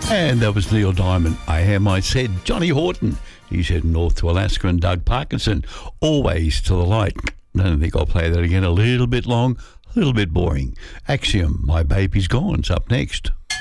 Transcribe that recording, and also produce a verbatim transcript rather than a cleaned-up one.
And that was Neil Diamond. I am, I said. Johnny Horton, he's heading north to Alaska. And Doug Parkinson, Always to the Light. I don't think I'll play that again. A little bit long, a little bit boring. Axiom, My Baby's Gone's up next.